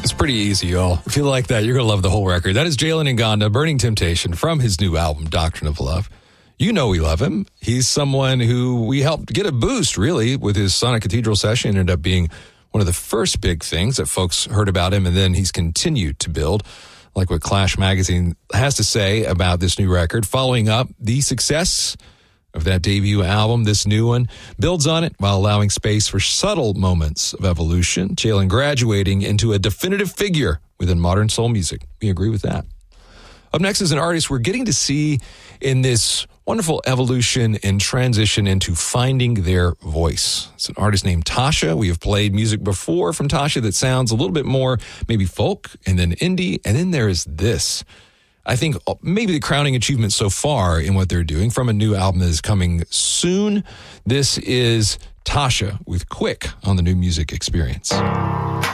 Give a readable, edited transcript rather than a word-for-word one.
It's pretty easy, y'all. If you like that, you're going to love the whole record. That is Jalen Ngonda, Burning Temptation, from his new album, Doctrine of Love. You know we love him. He's someone who we helped get a boost, really, with his Sonic Cathedral session. Ended up being one of the first big things that folks heard about him, and then he's continued to build, like what Clash Magazine has to say about this new record. Following up the success of that debut album, this new one builds on it while allowing space for subtle moments of evolution. Jalen graduating into a definitive figure within modern soul music. We agree with that. Up next is an artist we're getting to see in this wonderful evolution and transition into finding their voice. It's an artist named Tasha. We have played music before from Tasha that sounds a little bit more maybe folk and then indie. And then there is this. I think maybe the crowning achievement so far in what they're doing from a new album that is coming soon. This is Tasha with Quick on the New Music Experience.